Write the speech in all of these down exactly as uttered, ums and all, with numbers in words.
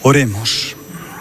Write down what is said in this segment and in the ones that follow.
Oremos.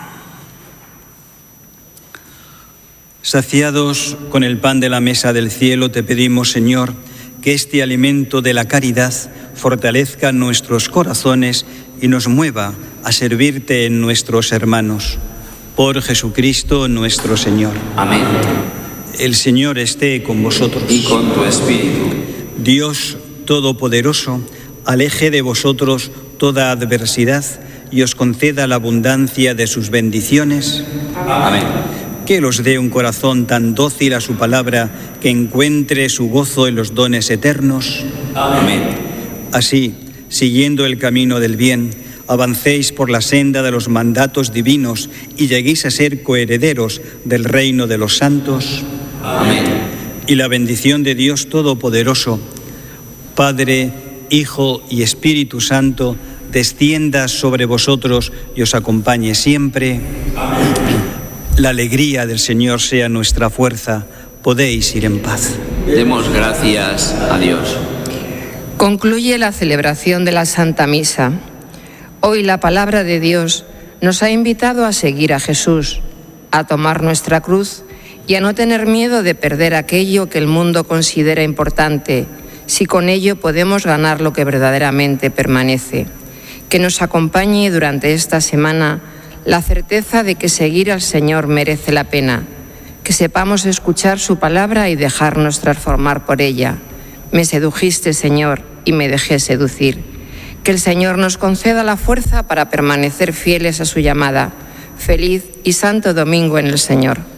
Saciados con el pan de la mesa del cielo, te pedimos, Señor, que este alimento de la caridad fortalezca nuestros corazones y nos mueva a servirte en nuestros hermanos. Por Jesucristo nuestro Señor. Amén. El Señor esté con vosotros. Y con tu espíritu. Dios Todopoderoso, aleje de vosotros toda adversidad y os conceda la abundancia de sus bendiciones. Amén. Que os dé un corazón tan dócil a su palabra que encuentre su gozo en los dones eternos. Amén. Así, siguiendo el camino del bien, avancéis por la senda de los mandatos divinos y lleguéis a ser coherederos del reino de los santos. Amén. Y la bendición de Dios Todopoderoso, Padre, Hijo y Espíritu Santo, descienda sobre vosotros y os acompañe siempre. Amén. La alegría del Señor sea nuestra fuerza. Podéis ir en paz. Demos gracias a Dios. Concluye la celebración de la Santa Misa. Hoy la palabra de Dios nos ha invitado a seguir a Jesús, a tomar nuestra cruz y a no tener miedo de perder aquello que el mundo considera importante, si con ello podemos ganar lo que verdaderamente permanece. Que nos acompañe durante esta semana la certeza de que seguir al Señor merece la pena, que sepamos escuchar su palabra y dejarnos transformar por ella. Me sedujiste, Señor, y me dejé seducir. Que el Señor nos conceda la fuerza para permanecer fieles a su llamada. Feliz y santo domingo en el Señor.